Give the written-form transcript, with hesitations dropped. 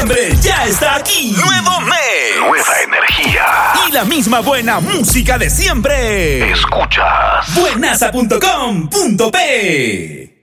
diciembre ya está aquí. Nuevo mes. Nueva energía. Y la misma buena música de siempre. Escuchas Buenaza.com.p